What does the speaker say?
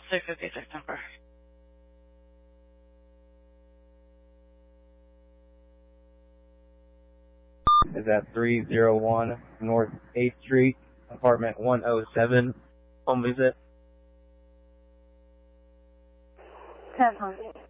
656 number. Is at 301 North 8th Street, apartment 107, home visit. 10 home.